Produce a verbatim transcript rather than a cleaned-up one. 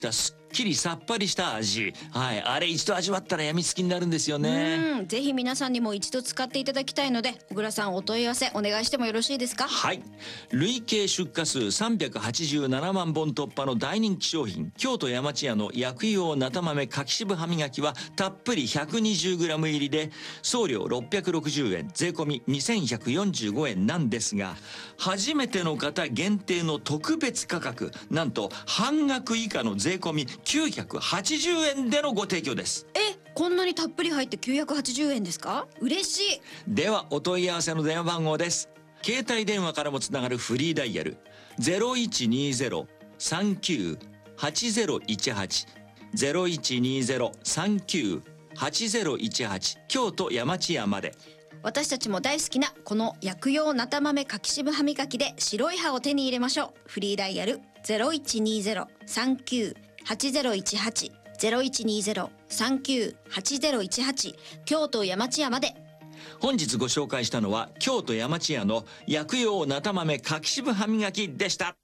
すっきりさっぱりした味。はい、あれ一度味わったらやみつきになるんですよね。 うん、ぜひ皆さんにも一度使っていただきたいので、小倉さんお問い合わせお願いしてもよろしいですか？ はい、累計出荷数さんびゃくはちじゅうななまんぼん突破の大人気商品、京都山千屋の薬用なた豆柿渋歯磨きはたっぷり ひゃくにじゅうグラム 入りで送料ろっぴゃくろくじゅうえん、税込みにせんひゃくよんじゅうごえんなんですが、初めての方限定の特別価格、なんと半額以下の税込みきゅうひゃくはちじゅうえんでのご提供です。 え、こんなにたっぷり入ってきゅうひゃくはちじゅうえんですか？嬉しい。 ではお問い合わせの電話番号です。携帯電話からもつながるフリーダイヤル ゼロいちにゼロ さんきゅう はちゼロいちはち ゼロいちにゼロ さんきゅう はちゼロいちはち、京都山千屋まで。 私たちも大好きなこの薬用なた豆柿渋歯磨きで白い歯を手に入れましょう。フリーダイヤル ゼロいちにゼロ さんきゅう はちゼロいちはち ゼロいちにゼロ さんきゅう はちゼロいちはち、京都山千屋まで。 本日ご紹介したのは京都山千屋の薬用なた豆柿渋歯磨きでした。